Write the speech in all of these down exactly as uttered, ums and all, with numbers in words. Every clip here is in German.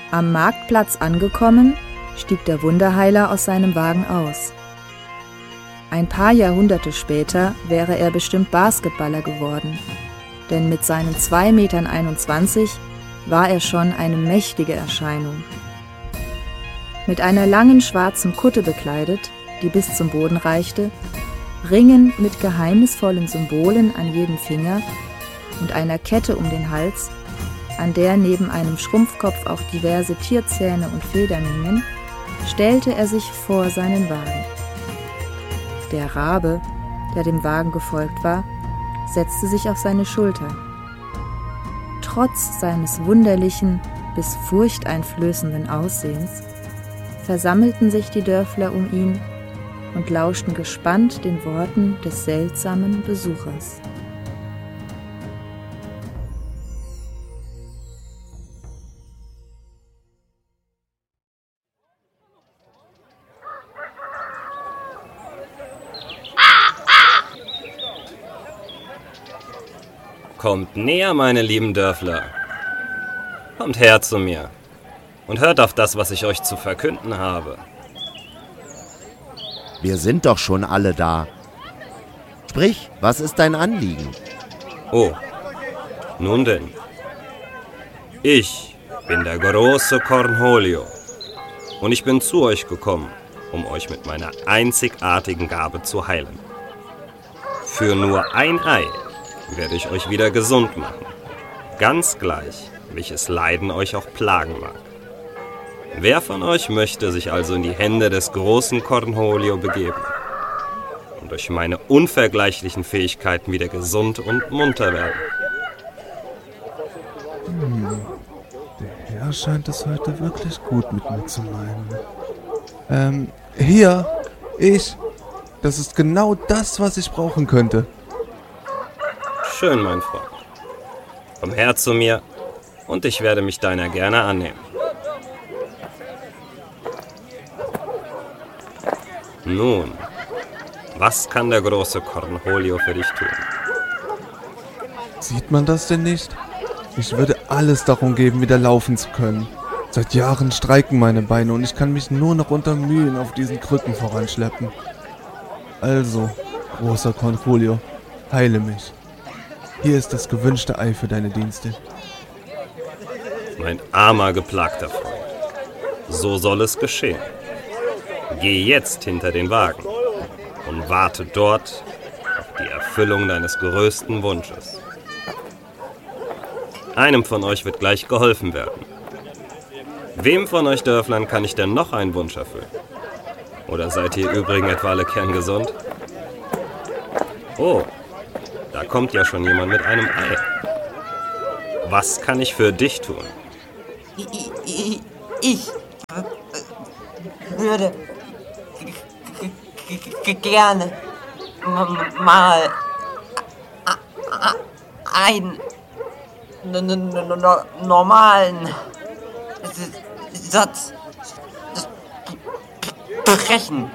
Am Marktplatz angekommen, stieg der Wunderheiler aus seinem Wagen aus. Ein paar Jahrhunderte später wäre er bestimmt Basketballer geworden, denn mit seinen zwei Meter einundzwanzig war er schon eine mächtige Erscheinung. Mit einer langen schwarzen Kutte bekleidet, die bis zum Boden reichte, Ringen mit geheimnisvollen Symbolen an jedem Finger und einer Kette um den Hals, an der neben einem Schrumpfkopf auch diverse Tierzähne und Federn hingen, stellte er sich vor seinen Wagen. Der Rabe, der dem Wagen gefolgt war, setzte sich auf seine Schulter. Trotz seines wunderlichen bis furchteinflößenden Aussehens versammelten sich die Dörfler um ihn und lauschten gespannt den Worten des seltsamen Besuchers. Kommt näher, meine lieben Dörfler. Kommt her zu mir und hört auf das, was ich euch zu verkünden habe. Wir sind doch schon alle da. Sprich, was ist dein Anliegen? Oh, nun denn. Ich bin der große Cornholio und ich bin zu euch gekommen, um euch mit meiner einzigartigen Gabe zu heilen. Für nur ein Ei werde ich euch wieder gesund machen. Ganz gleich, welches Leiden euch auch plagen mag. Wer von euch möchte sich also in die Hände des großen Cornholio begeben und durch meine unvergleichlichen Fähigkeiten wieder gesund und munter werden? Hm. Der Herr scheint es heute wirklich gut mit mir zu meinen. Ähm, hier, ich. Das ist genau das, was ich brauchen könnte. Schön, mein Freund. Komm her zu mir und ich werde mich deiner gerne annehmen. Nun, was kann der große Cornholio für dich tun? Sieht man das denn nicht? Ich würde alles darum geben, wieder laufen zu können. Seit Jahren streiken meine Beine und ich kann mich nur noch unter Mühen auf diesen Krücken voranschleppen. Also, großer Cornholio, heile mich. Hier ist das gewünschte Ei für deine Dienste. Mein armer, geplagter Freund. So soll es geschehen. Geh jetzt hinter den Wagen und warte dort auf die Erfüllung deines größten Wunsches. Einem von euch wird gleich geholfen werden. Wem von euch Dörflern kann ich denn noch einen Wunsch erfüllen? Oder seid ihr übrigens etwa alle kerngesund? Oh, da kommt ja schon jemand mit einem Ei. Was kann ich für dich tun? Ich, ich, ich würde gerne mal einen normalen Satz sprechen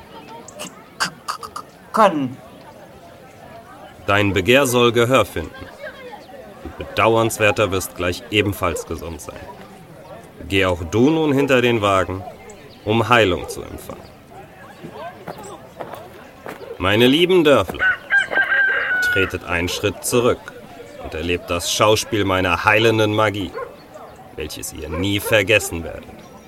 können. Dein Begehr soll Gehör finden. Und bedauernswerter wirst gleich ebenfalls gesund sein. Geh auch du nun hinter den Wagen, um Heilung zu empfangen. Meine lieben Dörfler, tretet einen Schritt zurück und erlebt das Schauspiel meiner heilenden Magie, welches ihr nie vergessen werdet.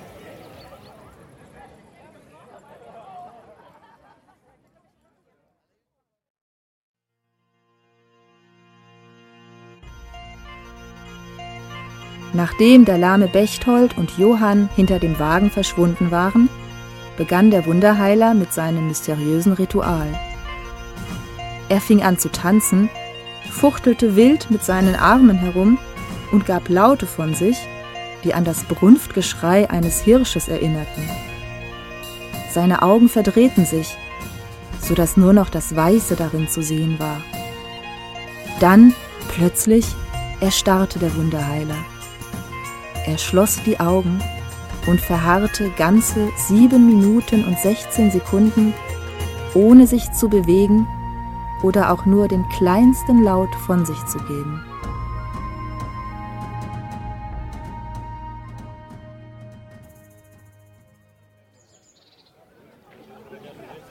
Nachdem der lahme Bechtold und Johann hinter dem Wagen verschwunden waren, begann der Wunderheiler mit seinem mysteriösen Ritual. Er fing an zu tanzen, fuchtelte wild mit seinen Armen herum und gab Laute von sich, die an das Brunftgeschrei eines Hirsches erinnerten. Seine Augen verdrehten sich, so dass nur noch das Weiße darin zu sehen war. Dann, plötzlich, erstarrte der Wunderheiler. Er schloss die Augen und verharrte ganze sieben Minuten und sechzehn Sekunden, ohne sich zu bewegen oder auch nur den kleinsten Laut von sich zu geben.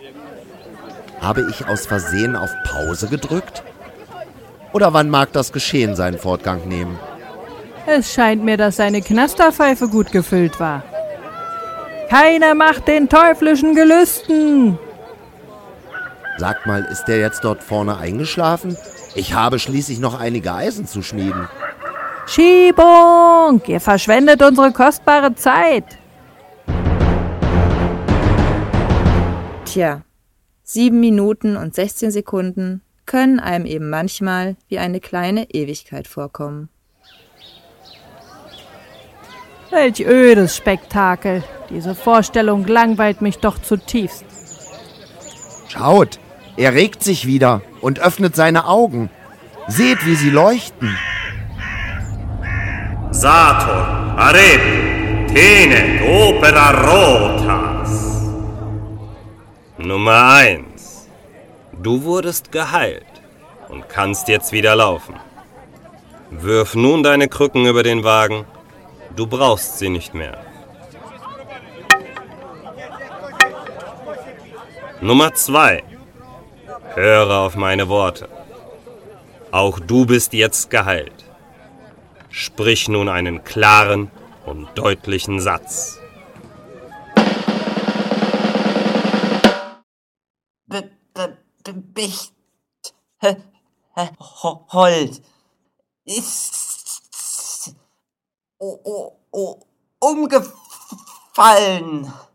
Habe ich aus Versehen auf Pause gedrückt? Oder wann mag das Geschehen seinen Fortgang nehmen? Es scheint mir, dass seine Knasterpfeife gut gefüllt war. Keiner macht den teuflischen Gelüsten! Sagt mal, ist der jetzt dort vorne eingeschlafen? Ich habe schließlich noch einige Eisen zu schmieden. Schiebung! Ihr verschwendet unsere kostbare Zeit! Tja, sieben Minuten und sechzehn Sekunden können einem eben manchmal wie eine kleine Ewigkeit vorkommen. Welch ödes Spektakel! Diese Vorstellung langweilt mich doch zutiefst. Schaut, er regt sich wieder und öffnet seine Augen. Seht, wie sie leuchten. Saturn, Arep, Tenet, Opera Rotas. Nummer eins. Du wurdest geheilt und kannst jetzt wieder laufen. Wirf nun deine Krücken über den Wagen. Du brauchst sie nicht mehr. Nummer zwei. Höre auf meine Worte. Auch du bist jetzt geheilt. Sprich nun einen klaren und deutlichen Satz. Be, be, be, Bicht. H, h, ho, Hold. Ist. Oh, oh, oh, umgefallen.